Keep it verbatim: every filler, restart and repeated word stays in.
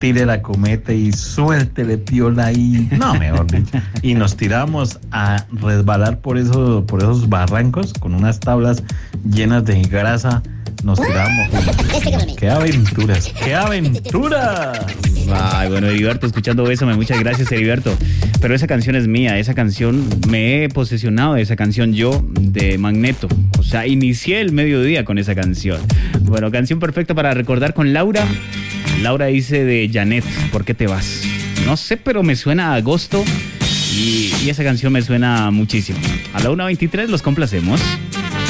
tire la cometa y suéltele piola ahí. No, mejor dicho. Y nos tiramos a resbalar por, eso, por esos barrancos con unas tablas llenas de grasa. Nos tiramos. ¡Qué aventuras! ¡Qué aventuras! Ay, bueno, Heriberto, escuchando Bésame, muchas gracias, Heriberto. Pero esa canción es mía, esa canción, me he posesionado de esa canción yo, de Magneto. O sea, inicié el mediodía con esa canción. Bueno, canción perfecta para recordar con Laura. Laura dice de Janet, ¿por qué te vas? No sé, pero me suena a agosto y, y esa canción me suena muchísimo. A la una veintitrés los complacemos.